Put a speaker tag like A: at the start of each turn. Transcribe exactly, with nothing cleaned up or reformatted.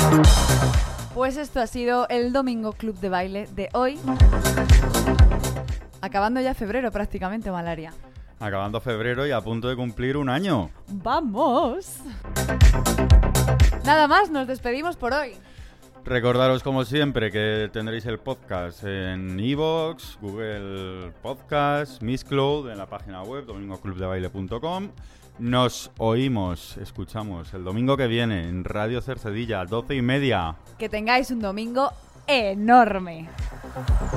A: Pues esto ha sido el Domingo Club de Baile de hoy. Acabando ya febrero prácticamente, Malaria.
B: Acabando febrero y a punto de cumplir un año.
A: ¡Vamos! Nada más, nos despedimos por hoy.
B: Recordaros, como siempre, que tendréis el podcast en iVoox, Google Podcast, Miss Cloud, en la página web domingo club de baile punto com. Nos oímos, escuchamos el domingo que viene en Radio Cercedilla, doce y media.
A: Que tengáis un domingo enorme.